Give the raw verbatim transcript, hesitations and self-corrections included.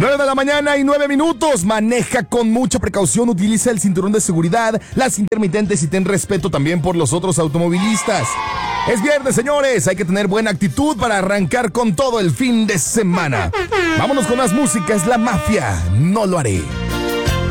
nueve de la mañana y nueve minutos. Maneja con mucha precaución, utiliza el cinturón de seguridad, las intermitentes y ten respeto también por los otros automovilistas. Es viernes, señores, hay que tener buena actitud para arrancar con todo el fin de semana. Vámonos con más música, es La Mafia, No Lo Haré.